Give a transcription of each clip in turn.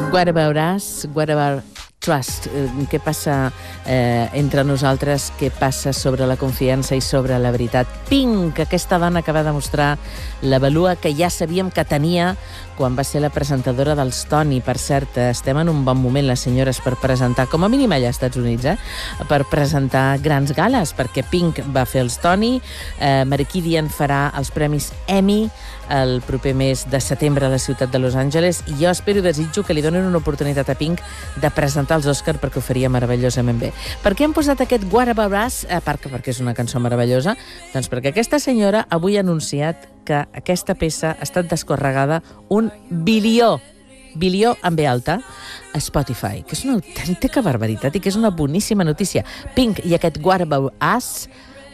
What about us? What about trust? Què passa entre nosaltres? Què passa sobre la confiança i sobre la veritat? Pink, aquesta dona que va demostrar la valua que ja sabíem que tenia quan va ser la presentadora dels Tony. Per cert, estem en un bon moment, les senyores, per presentar, com a mínim allà als Estats Units, per presentar grans gales, perquè Pink va fer els Tony, Maraquidian farà els Premis Emmy el proper mes de setembre a la ciutat de Los Angeles, i jo espero i desitjo que li donin una oportunitat a Pink de presentar els Òscar, perquè ho faria meravellosament bé. Per què hem posat aquest What About Us? A part que perquè és una cançó meravellosa, doncs perquè aquesta senyora avui ha anunciat que aquesta peça ha estat descarregada 1 bilió amb B alta a Spotify, que és una autèntica barbaritat i que és una boníssima notícia. Pink i aquest What About Us,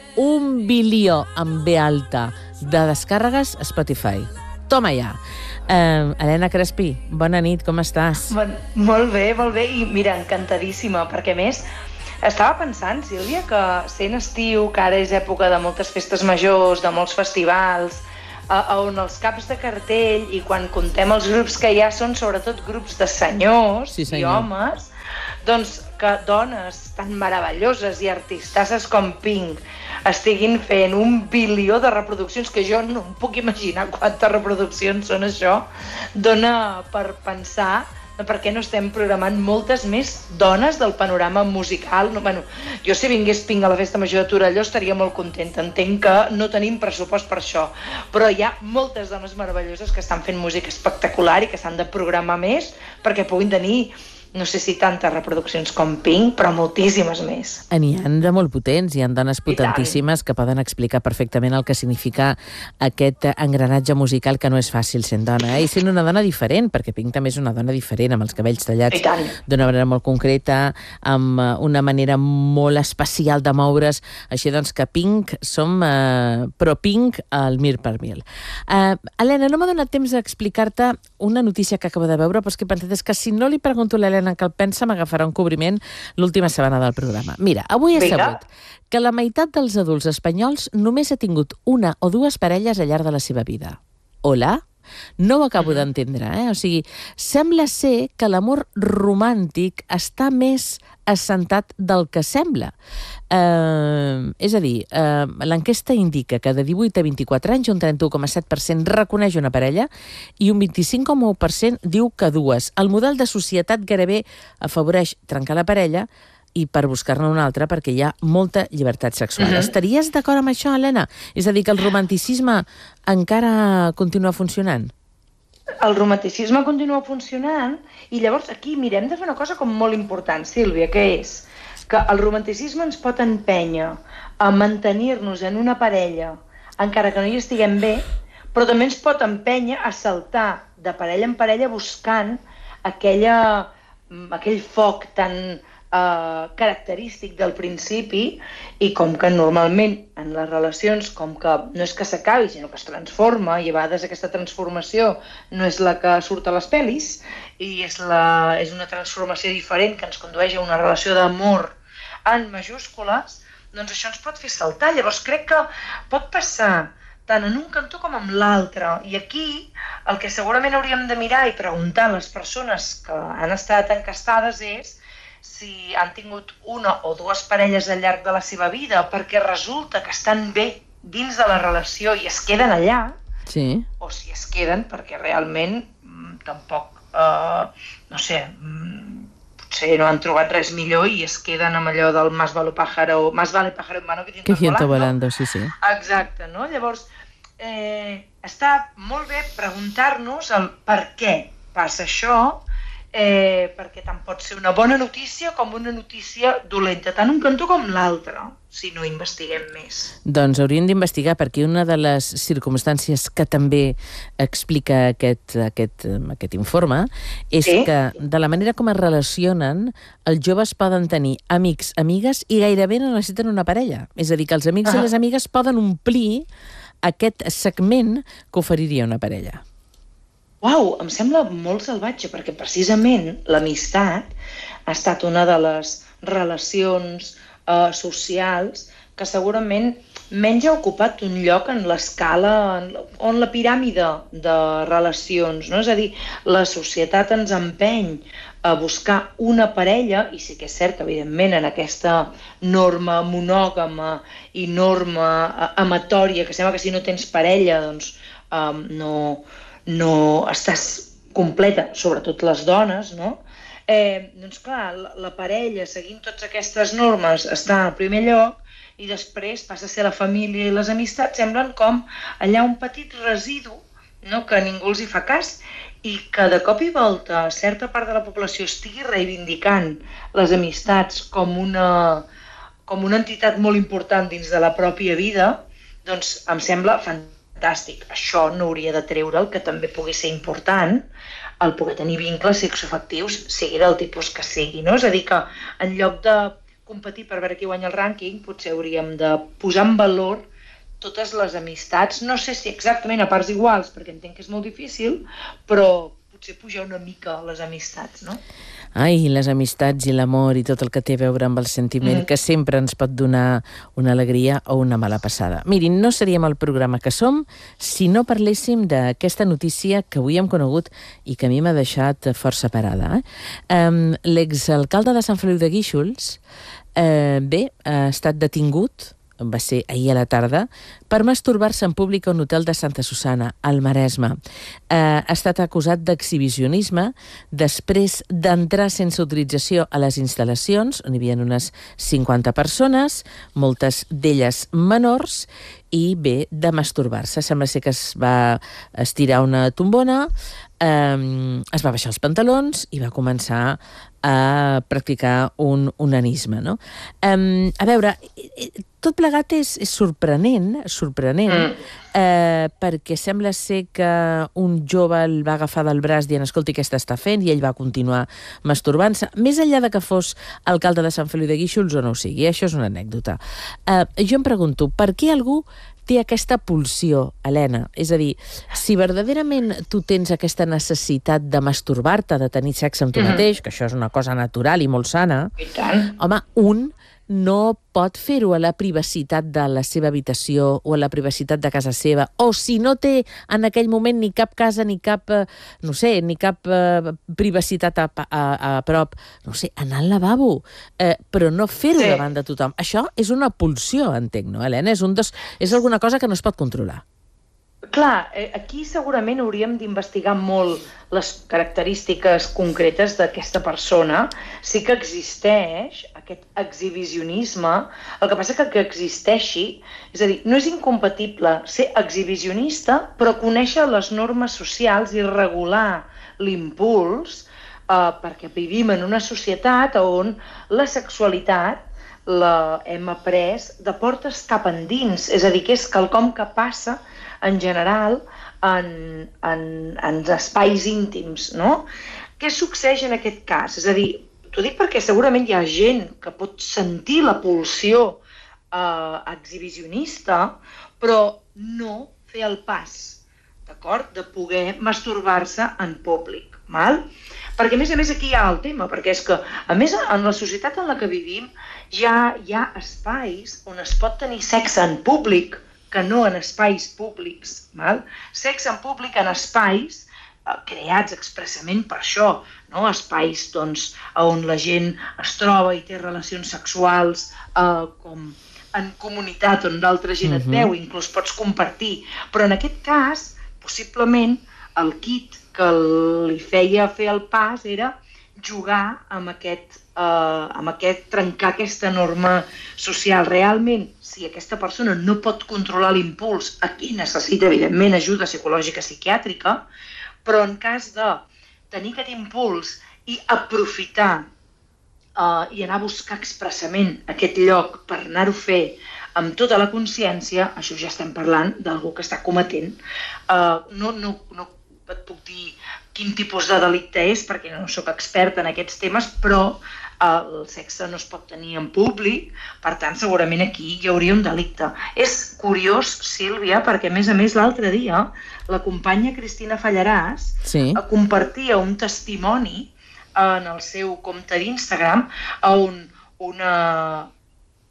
1 bilió amb B alta de descàrregues a Spotify. Toma ja. Helena Crespí, bona nit, com estàs? Molt bé, i mira, encantadíssima, perquè a més estava pensant, Sílvia, que sent estiu, que ara és època de moltes festes majors, de molts festivals, on els caps de cartell, i quan contem els grups que hi ha, són sobretot grups de senyors i homes, doncs que dones tan meravelloses i artistasses com Pink estiguin fent 1 bilió de reproduccions, que jo no em puc imaginar quantes reproduccions són això, dona per pensar per què no estem programant moltes més dones del panorama musical. Jo si vingués Pink a la Festa Major de Torelló estaria molt contenta. Entenc que no tenim pressupost per això, però hi ha moltes dones meravelloses que estan fent música espectacular i que s'han de programar més perquè puguin tenir, no sé si tantes reproduccions com Pink, però moltíssimes més. N'hi ha de molt potents, hi ha dones potentíssimes que poden explicar perfectament el que significa aquest engranatge musical, que no és fàcil sent dona, i sent una dona diferent, perquè Pink també és una dona diferent, amb els cabells tallats d'una manera molt concreta, amb una manera molt especial de moure's, així doncs que Pink som pro Pink al 1000%. Helena, no m'ha donat temps d'explicar-te una notícia que acabo de veure, però és que he pensat que si no li pregunto a l'Helena que el pensa, m'agafarà un cobriment l'última setmana del programa. Mira, avui he sabut que la meitat dels adults espanyols només ha tingut 1 o 2 parelles al llarg de la seva vida. Hola? No ho acabo d'entendre, O sigui, sembla ser que l'amor romàntic està més assentat del que sembla. És a dir, l'enquesta indica que de 18 a 24 anys un 31,7% reconeix una parella i un 25,1% diu que 2. El model de societat gairebé afavoreix trencar la parella i per buscar-ne una altra perquè hi ha molta llibertat sexual. Estaries d'acord amb això, Helena? És a dir, que el romanticisme encara continua funcionant? El romanticisme continua funcionant i llavors aquí mirem de fer una cosa com molt important, Sílvia, que és que el romanticisme ens pot empènyer a mantenir-nos en una parella encara que no hi estiguem bé, però també ens pot empènyer a saltar de parella en parella buscant aquell foc tan característic del principi, i com que normalment en les relacions com que no és que s'acabi sinó que es transforma, i a vegades aquesta transformació no és la que surt a les pel·lis i és una transformació diferent que ens condueix a una relació d'amor en majúscules, doncs això ens pot fer saltar. Llavors crec que pot passar tant en un cantó com en l'altre, i aquí el que segurament hauríem de mirar i preguntar a les persones que han estat encastades és si han tingut 1 o 2 parelles al llarg de la seva vida perquè resulta que estan bé dins de la relació i es queden allà, o si es queden perquè realment tampoc, no sé, potser no han trobat res millor i es queden amb allò del más vale pájaro en mano que ciento volando. Sí. Exacte, no? Llavors, està molt bé preguntar-nos el per què passa això, perquè tant pot ser una bona notícia com una notícia dolenta, tant un cantó com l'altre, si no investiguem més. Doncs hauríem d'investigar, perquè una de les circumstàncies que també explica aquest informe és que de la manera com es relacionen, els joves poden tenir amics, amigues i gairebé no necessiten una parella. És a dir, que els amics i les amigues poden omplir aquest segment que oferiria una parella. Uau, em sembla molt salvatge, perquè precisament l'amistat ha estat una de les relacions socials que segurament menys ha ocupat un lloc en l'escala, en la piràmide de relacions, no? És a dir, la societat ens empeny a buscar una parella, i sí que és cert que, evidentment, en aquesta norma monògama i norma amatòria, que sembla que si no tens parella, doncs no estàs completa, sobretot les dones, no? Doncs clar, la parella, seguint totes aquestes normes, està al primer lloc i després passa a ser la família i les amistats, semblen com allà un petit residu, no? Que ningú els hi fa cas, i que de cop i volta certa part de la població estigui reivindicant les amistats com una entitat molt important dins de la pròpia vida, doncs em sembla fantàstic. Això no hauria de treure'l, que també pugui ser important, el poder tenir vincles sexoafectius, sigui del tipus que sigui, no? És a dir, que en lloc de competir per veure qui guanya el rànquing, potser hauríem de posar en valor totes les amistats, no sé si exactament a parts iguals, perquè entenc que és molt difícil, però potser pujar una mica les amistats, no? Ai, les amistats i l'amor i tot el que té a veure amb el sentiment, que sempre ens pot donar una alegria o una mala passada. Mirin, no seríem el programa que som si no parléssim d'aquesta notícia que avui hem conegut i que a mi m'ha deixat força parada. L'exalcalde de Sant Feliu de Guíxols ha estat detingut, va ser ahir a la tarda, per masturbar-se en públic a un hotel de Santa Susanna, al Maresme. Ha estat acusat d'exhibicionisme després d'entrar sense autorització a les instal·lacions, on hi havia unes 50 persones, moltes d'elles menors, i de masturbar-se. Sembla ser que es va estirar una tombona, es va baixar els pantalons i va començar a practicar un onanisme, no? A veure, tot plegat és sorprenent, perquè sembla ser que un jove el va agafar del braç dient, escolti, què està fent? I ell va continuar masturbant-se. Més enllà de que fos alcalde de Sant Feliu de Guíxols o no ho sigui, això és una anècdota. Jo em pregunto, per què algú té aquesta pulsió, Helena? És a dir, si verdaderament tu tens aquesta necessitat de masturbar-te, de tenir sexe amb tu mateix, que això és una cosa natural i molt sana, home, un no pot fer-ho a la privacitat de la seva habitació o a la privacitat de casa seva, o si no té en aquell moment ni cap casa ni cap, no sé, ni cap privacitat a prop, no sé, anar al lavabo, però no fer-ho davant de tothom. Això és una pulsió, entenc, no, Helena? És alguna cosa que no es pot controlar. Clar, aquí segurament hauríem d'investigar molt les característiques concretes d'aquesta persona. Sí que existeix aquest exhibicionisme. El que passa que existeixi, és a dir, no és incompatible ser exhibicionista, però conèixer les normes socials i regular l'impuls, perquè vivim en una societat on la sexualitat la hem après de portes cap endins, és a dir, que és quelcom que passa en general en espais íntims, no? Què succeeix en aquest cas? És a dir, t'ho dic perquè segurament hi ha gent que pot sentir la pulsió exhibicionista, però no fer el pas, d'acord? De poder masturbar-se en públic, val? Perquè, a més, aquí hi ha el tema, perquè és que, a més, en la societat en la que vivim ja hi ha espais on es pot tenir sexe en públic, que no en espais públics, val? Sexe en públic en espais creats expressament per això, no? Espais doncs, on la gent es troba i té relacions sexuals com en comunitat, on l'altra gent et veu, inclús pots compartir. Però en aquest cas, possiblement, el kit que li feia fer el pas era jugar amb aquest trencar aquesta norma social. Realment, si aquesta persona no pot controlar l'impuls, aquí necessita, evidentment, ajuda psicològica psiquiàtrica, però en cas de tenir aquest impuls i aprofitar i anar a buscar expressament aquest lloc per anar-ho a fer amb tota la consciència, això ja estem parlant d'algú que està cometent. No et puc dir quin tipus de delicte és, perquè no soc experta en aquests temes, però el sexe no es pot tenir en públic, per tant, segurament aquí hi hauria un delicte. És curiós, Sílvia, perquè, a més, l'altre dia, la companya Cristina Fallaràs compartia un testimoni en el seu compte d'Instagram on una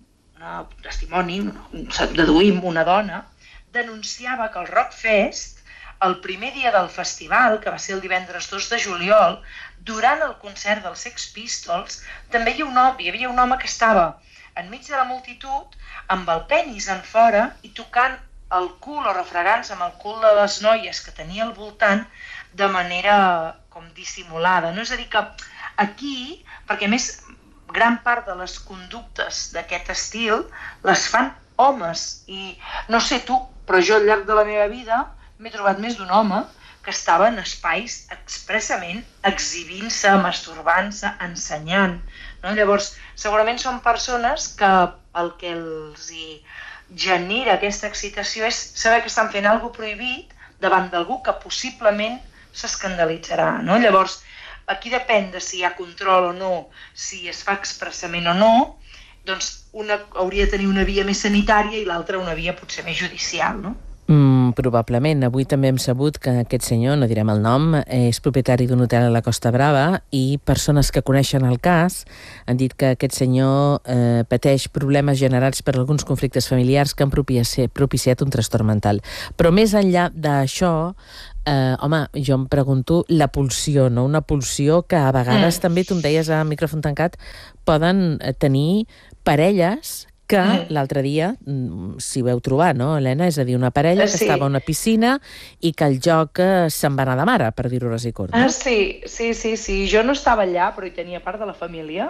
testimoni, deduïm una dona, denunciava que el Rockfest, el primer dia del festival, que va ser el divendres 2 de juliol, durant el concert dels Sex Pistols, també hi havia un home que estava enmig de la multitud, amb el penis en fora i tocant el cul o refregant-se amb el cul de les noies que tenia al voltant de manera com dissimulada. No? És a dir, que aquí, perquè a més gran part de les conductes d'aquest estil les fan homes i no sé tu, però jo al llarg de la meva vida m'he trobat més d'un home que estava en espais expressament exhibint-se, masturbant-se, ensenyant. No? Llavors, segurament són persones que el que els genera aquesta excitació és saber que estan fent alguna cosa prohibit davant d'algú que possiblement s'escandalitzarà. No? Llavors, aquí depèn de si hi ha control o no, si es fa expressament o no, doncs una hauria de tenir una via més sanitària i l'altra una via potser més judicial, no? Probablement. Avui també hem sabut que aquest senyor, no direm el nom, és propietari d'un hotel a la Costa Brava i persones que coneixen el cas han dit que aquest senyor pateix problemes generats per alguns conflictes familiars que han propiciat un trastorn mental. Però més enllà d'això, home, jo em pregunto la pulsió, no? Una pulsió que a vegades també, tu em deies a micròfon tancat, poden tenir parelles que l'altre dia s'hi veu trobar, no, Helena? És a dir, una parella que estava a una piscina i que el joc se'n va anar de mare, per dir-ho ras i curt. Sí. Jo no estava allà, però hi tenia part de la família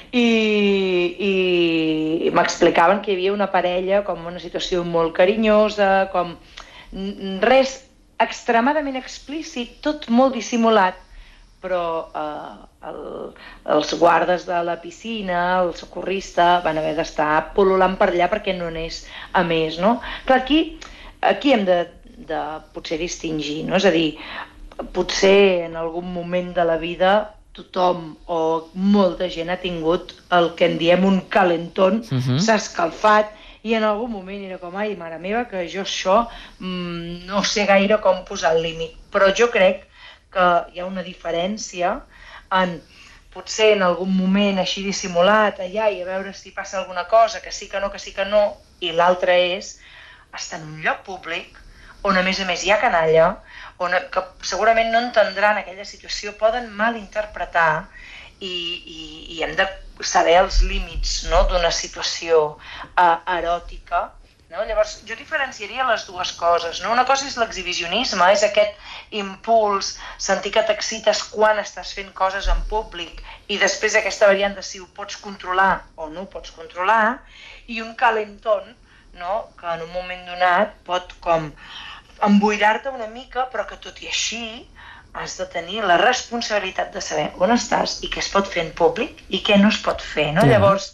i m'explicaven que hi havia una parella com una situació molt carinyosa, com res extremadament explícit, tot molt dissimulat, però els guardes de la piscina, el socorrista, van haver d'estar pol·lulant per allà perquè no anés a més, no? Clar, aquí hem de potser distingir, no? És a dir, potser en algun moment de la vida tothom o molta gent ha tingut el que en diem un calentón, s'ha escalfat, i en algun moment era com, ai, mare meva, que jo això no sé gaire com posar el límit. Però jo crec que hi ha una diferència en potser en algun moment així dissimulat, allà, i a veure si passa alguna cosa, que sí que no, i l'altre és estar en un lloc públic on a més hi ha canalla, que segurament no entendran aquella situació, poden malinterpretar i hem de saber els límits, no?, d'una situació eròtica. No? Llavors, jo diferenciaria les dues coses. No? Una cosa és l'exhibicionisme, és aquest impuls, sentir que t'excites quan estàs fent coses en públic i després aquesta variant de si ho pots controlar o no ho pots controlar, i un calentón, no? Que en un moment donat pot com emboirar-te una mica, però que tot i així has de tenir la responsabilitat de saber on estàs i què es pot fer en públic i què no es pot fer. No? Llavors,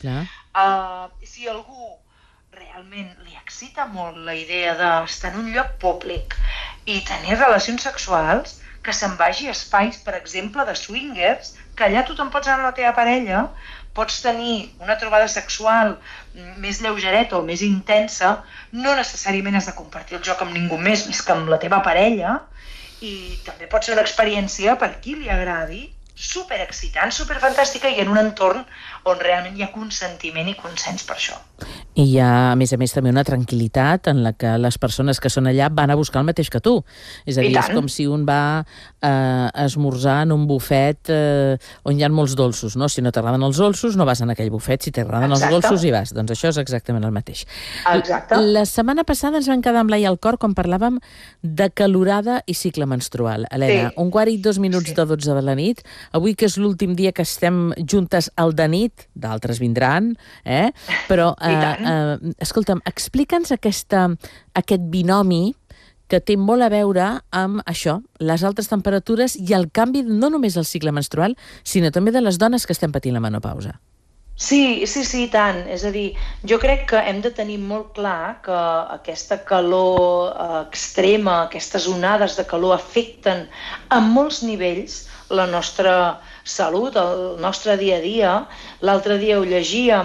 si algú realment li excita molt la idea d'estar en un lloc públic i tenir relacions sexuals, que se'n vagi a espais, per exemple, de swingers, que allà tu te'n pots anar amb la teva parella, pots tenir una trobada sexual més lleugereta o més intensa, no necessàriament has de compartir el joc amb ningú més que amb la teva parella, i també pot ser una experiència, per qui li agradi, superexcitant, superfantàstica i en un entorn on realment hi ha consentiment i consens per això. I hi ha, a més, també una tranquil·litat en la que les persones que són allà van a buscar el mateix que tu. És a dir, és com si un va a esmorzar en un bufet on hi ha molts dolços, no? Si no t'agraden els dolços, no vas en aquell bufet. Si t'agraden els dolços, hi vas. Doncs això és exactament el mateix. Exacte. La setmana passada ens vam quedar amb l'ai al cor quan parlàvem de calorada i cicle menstrual. Helena, 1:02 de 12 de la nit. Avui, que és l'últim dia que estem juntes al de nit, d'altres vindran, però escolta'm, explica'ns aquest binomi que té molt a veure amb això, les altes temperatures i el canvi no només del cicle menstrual, sinó també de les dones que estem patint la menopausa. Sí, tant. És a dir, jo crec que hem de tenir molt clar que aquesta calor extrema, aquestes onades de calor afecten a molts nivells la nostra salut, el nostre dia a dia. L'altre dia ho llegíem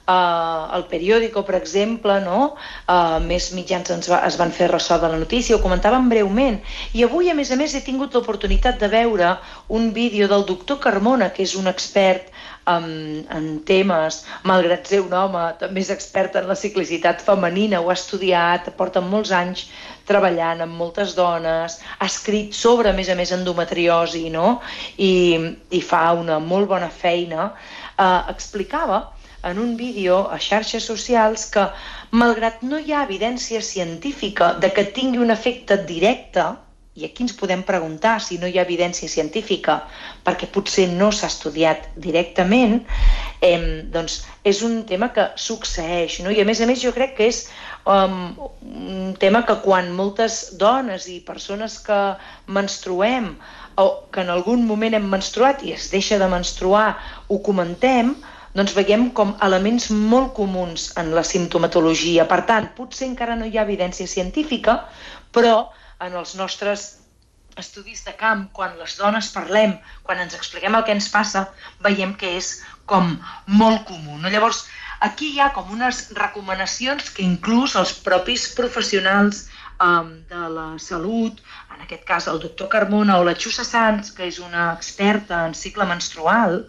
el periòdico, per exemple, no? Més mitjans es van fer ressò de la notícia, ho comentàvem breument. I avui, a més, he tingut l'oportunitat de veure un vídeo del doctor Carmona, que és un expert en temes, malgrat ser un home, també és expert en la ciclicitat femenina, ho ha estudiat, porta molts anys treballant amb moltes dones, ha escrit sobre, a més, endometriosi, no? I fa una molt bona feina. Explicava en un vídeo a xarxes socials que, malgrat no hi ha evidència científica de que tingui un efecte directe, i aquí ens podem preguntar si no hi ha evidència científica perquè potser no s'ha estudiat directament, doncs és un tema que succeeix, no? I a més jo crec que és un tema que quan moltes dones i persones que menstruem o que en algun moment hem menstruat i es deixa de menstruar ho comentem, doncs veiem com elements molt comuns en la simptomatologia. Per tant, potser encara no hi ha evidència científica, però en els nostres estudis de camp, quan les dones parlem, quan ens expliquem el que ens passa, veiem que és com molt comú, no? Llavors, aquí hi ha com unes recomanacions que inclús els propis professionals de la salut, en aquest cas el doctor Carmona o la Xusa Sans, que és una experta en cicle menstrual,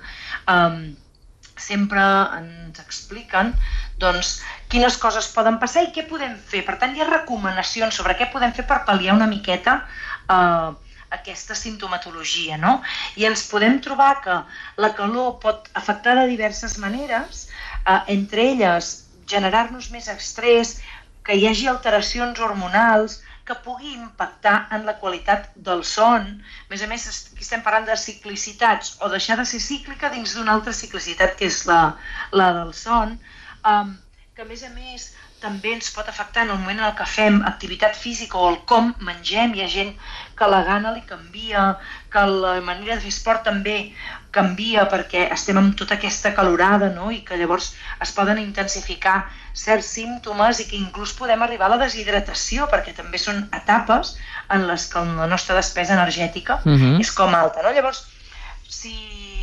sempre ens expliquen doncs, quines coses poden passar i què podem fer. Per tant, hi ha recomanacions sobre què podem fer per pal·liar una miqueta aquesta simptomatologia, no? I ens podem trobar que la calor pot afectar de diverses maneres, entre elles generar-nos més estrès, que hi hagi alteracions hormonals, que pugui impactar en la qualitat del son. A més, aquí estem parlant de ciclicitats o deixar de ser cíclica dins d'una altra ciclicitat, que és la del son, que a més també ens pot afectar en el moment en què fem activitat física o el com mengem. Hi ha gent que la gana li canvia, que la manera de fer esport també canvia perquè estem amb tota aquesta calorada, no? I que llavors es poden intensificar certs símptomes i que inclús podem arribar a la deshidratació, perquè també són etapes en les que la nostra despesa energètica és com alta, no? Llavors, si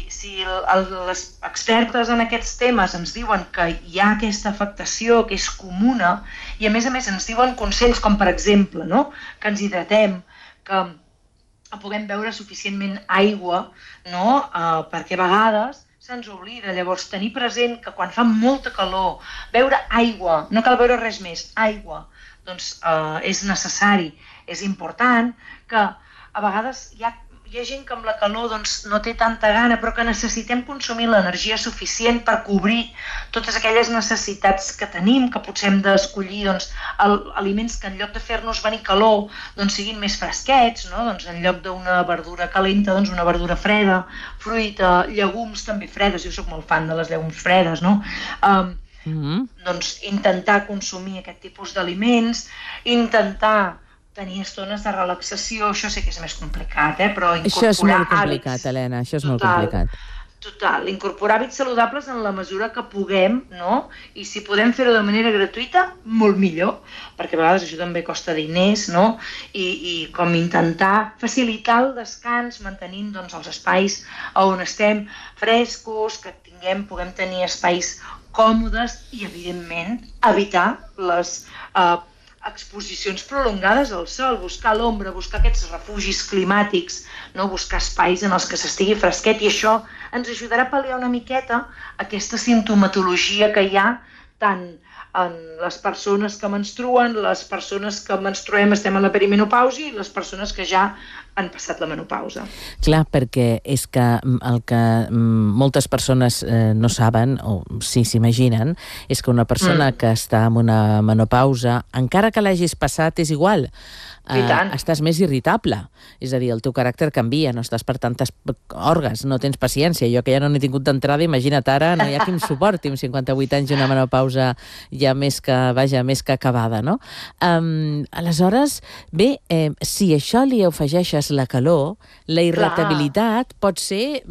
les expertes en aquests temes ens diuen que hi ha aquesta afectació que és comuna i a més ens diuen consells com per exemple, no? Que ens hidratem, que puguem beure suficientment aigua, no? Perquè a vegades se'ns oblida. Llavors, tenir present que quan fa molta calor, beure aigua, no cal beure res més, aigua, doncs és necessari, és important, que a vegades hi ha gent que amb la calor doncs, no té tanta gana, però que necessitem consumir l'energia suficient per cobrir totes aquelles necessitats que tenim, que potser hem d'escollir doncs, aliments que en lloc de fer-nos venir calor doncs, siguin més fresquets, no? Doncs, en lloc d'una verdura calenta, doncs, una verdura freda, fruita, llegums també fredes, jo soc molt fan de les llegums fredes, no? Doncs intentar consumir aquest tipus d'aliments, intentar tenir estones de relaxació, això sí que és més complicat, però incorporar això és molt complicat, hàbits, Helena, això és molt complicat. Total, incorporar hàbits saludables en la mesura que puguem, no? I si podem fer-ho de manera gratuïta, molt millor, perquè a vegades això també costa diners, no? I com intentar facilitar el descans mantenint doncs, els espais on estem frescos, que puguem tenir espais còmodes i, evidentment, evitar les exposicions prolongades al sol, buscar l'ombra, buscar aquests refugis climàtics, no? Buscar espais en els que s'estigui fresquet i això ens ajudarà a pal·liar una miqueta aquesta simptomatologia que hi ha tant en les persones que menstruen, les persones que menstruem estem en la perimenopausi i les persones que ja han passat la menopausa. Clar, perquè és que el que moltes persones no saben, o sí s'imaginen, és que una persona que està en una menopausa, encara que l'hagis passat, és igual. Estàs més irritable. És a dir, el teu caràcter canvia, no estàs per tantes orgues, no tens paciència. Jo que ja no n'he tingut d'entrada, imagina't ara, no hi ha qui em suporti amb 58 anys i una menopausa ja més que acabada, no? Aleshores, bé, si això li afegeixes la calor, la irritabilitat pot ser,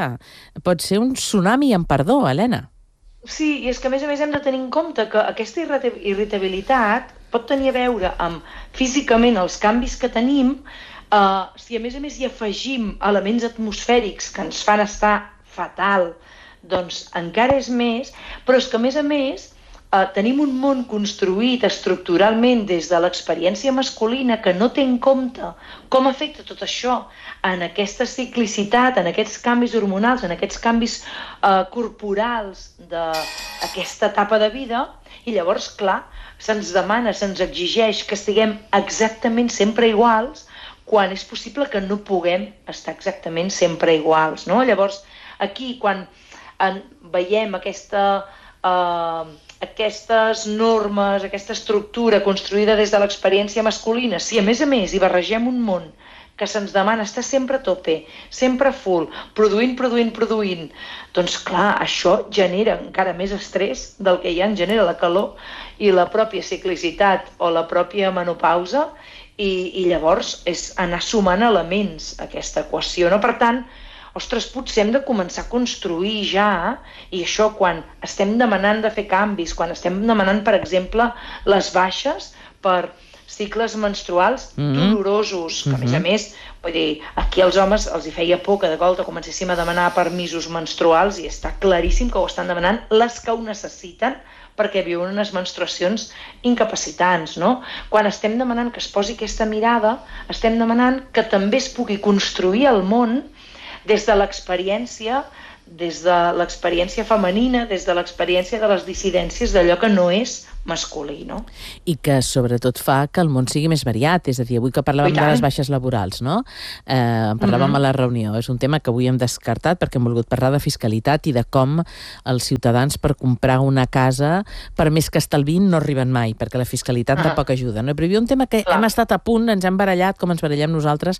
un tsunami en perdó, Helena. Sí, i és que a més hem de tenir en compte que aquesta irritabilitat pot tenir a veure amb físicament els canvis que tenim, si a més hi afegim elements atmosfèrics que ens fan estar fatal, doncs encara és més, però és que a més, tenim un món construït estructuralment des de l'experiència masculina que no té en compte com afecta tot això en aquesta ciclicitat, en aquests canvis hormonals, en aquests canvis corporals d'aquesta etapa de vida, i llavors, clar, se'ns demana, se'ns exigeix que estiguem exactament sempre iguals, quan és possible que no puguem estar exactament sempre iguals, no? Llavors, aquí, quan veiem aquestes normes, aquesta estructura construïda des de l'experiència masculina, si a més hi barregem un món que se'ns demana estar sempre a tope, sempre full, produint, doncs clar, això genera encara més estrès del que ja en genera la calor i la pròpia ciclicitat o la pròpia menopausa, i llavors és anar sumant elements a aquesta equació, no? Per tant, ostres, potser hem de començar a construir ja, i això quan estem demanant de fer canvis, quan estem demanant, per exemple, les baixes per cicles menstruals dolorosos, que a més, vull dir, aquí als homes els hi feia por que de volta comencéssim a demanar permisos menstruals, i està claríssim que ho estan demanant les que ho necessiten perquè viuen unes menstruacions incapacitants, no? Quan estem demanant que es posi aquesta mirada, estem demanant que també es pugui construir el món des de l'experiència femenina, des de l'experiència de les dissidències d'allò que no és masculí, no? I que sobretot fa que el món sigui més variat, és a dir, avui que parlàvem de les baixes laborals, no? En parlàvem a la reunió, és un tema que avui hem descartat perquè hem volgut parlar de fiscalitat i de com els ciutadans per comprar una casa, per més que estalvin, no arriben mai, perquè la fiscalitat tampoc ajuda, no? Però hi havia un tema que hem estat a punt, ens hem barallat com ens barallem nosaltres